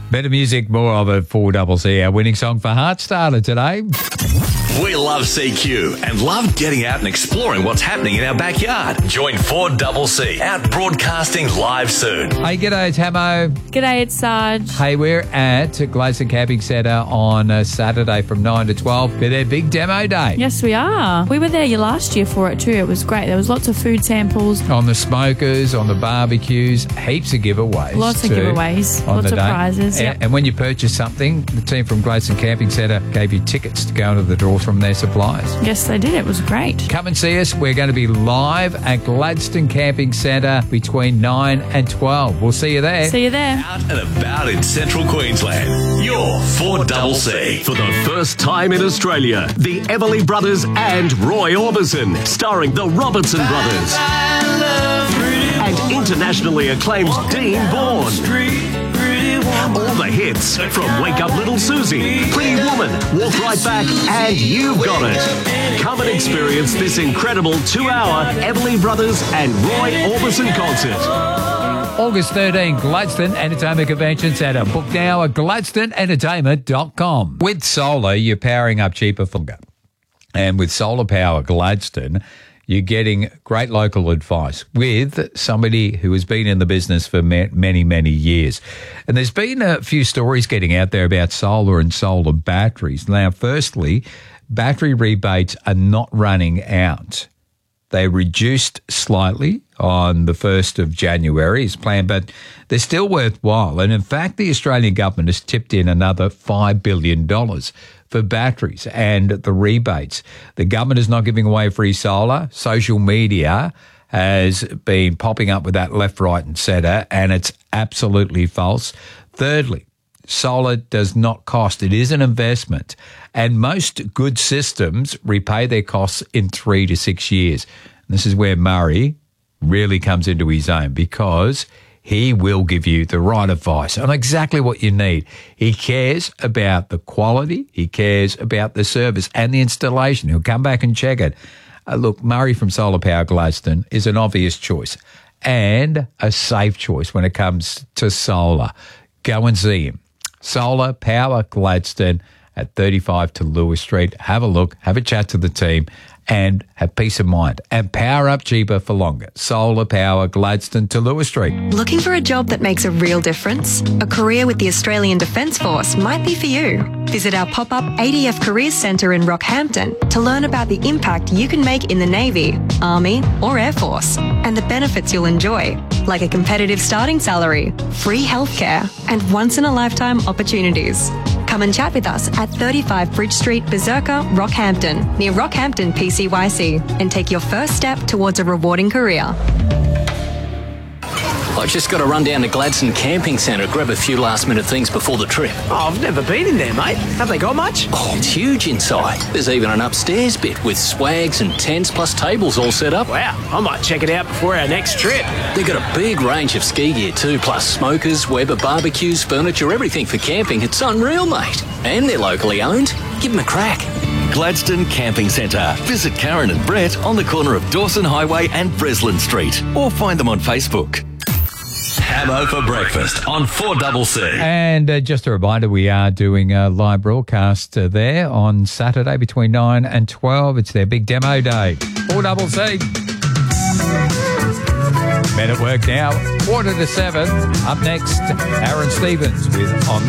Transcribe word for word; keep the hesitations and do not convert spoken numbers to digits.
Better music, more of it. four C C, our winning song for Heartstarter today. We love C Q and love getting out and exploring what's happening in our backyard. Join four C C out broadcasting live soon. Hey, g'day, it's Hamo. G'day, it's Sarge. Hey, we're at Gladstone Camping Centre on uh, Saturday from nine to twelve for their big demo day. Yes, we are. We were there last year for it too. It was great. There was lots of food samples. On the smokers, on the barbecues, heaps of giveaways. Lots of too, giveaways, on lots the of day. prizes. And, Yep. and when you purchase something, the team from Gladstone Camping Centre gave you tickets to go into the draw from their suppliers. Yes, they did. It was great. Come and see us. We're going to be live at Gladstone Camping Centre between nine and twelve. We'll see you there. See you there. Out and about in central Queensland. You're four C C. For the first time in Australia, the Everly Brothers and Roy Orbison, starring the Robertson Brothers. And internationally acclaimed Dean Vaughan. All the hits from Wake Up Little Susie, Pretty Woman, Walk Right Back, and You've Got It. Come and experience this incredible two-hour Everly Brothers and Roy Orbison concert. August thirteenth, Gladstone Entertainment Convention Centre. Book now at gladstone entertainment dot com. With solar, you're powering up cheaper for longer. And with Solar Power Gladstone, you're getting great local advice with somebody who has been in the business for many, many years. And there's been a few stories getting out there about solar and solar batteries. Now, firstly, battery rebates are not running out. They reduced slightly on the first of January as planned, but they're still worthwhile. And in fact, the Australian government has tipped in another five billion dollars for batteries and the rebates. The government is not giving away free solar. Social media has been popping up with that left, right and centre, and it's absolutely false. Thirdly, solar does not cost. It is an investment. And most good systems repay their costs in three to six years. And this is where Murray really comes into his own, because he will give you the right advice on exactly what you need. He cares about the quality. He cares about the service and the installation. He'll come back and check it. Uh, look, Murray from Solar Power Gladstone is an obvious choice and a safe choice when it comes to solar. Go and see him. Solar Power Gladstone at thirty-five to Lewis Street. Have a look, have a chat to the team, and have peace of mind. And power up cheaper for longer. Solar Power Gladstone to Lewis Street. Looking for a job that makes a real difference? A career with the Australian Defence Force might be for you. Visit our pop-up A D F Careers Centre in Rockhampton to learn about the impact you can make in the Navy, Army or Air Force, and the benefits you'll enjoy, like a competitive starting salary, free healthcare, and once-in-a-lifetime opportunities. Come and chat with us at thirty-five Bridge Street, Berserker, Rockhampton, near Rockhampton P C Y C, and take your first step towards a rewarding career. I've just got to run down to Gladstone Camping Centre, grab a few last-minute things before the trip. Oh, I've never been in there, mate. Have they got much? Oh, it's huge inside. There's even an upstairs bit with swags and tents plus tables all set up. Wow, I might check it out before our next trip. They've got a big range of ski gear too, plus smokers, Weber barbecues, furniture, everything for camping. It's unreal, mate. And they're locally owned. Give them a crack. Gladstone Camping Centre. Visit Karen and Brett on the corner of Dawson Highway and Breslin Street, or find them on Facebook. Hamo for breakfast on four C C. And uh, just a reminder, we are doing a live broadcast uh, there on Saturday between nine and twelve. It's their big demo day. four C C. Men at work now, quarter to seven. Up next, Aaron Stevens with On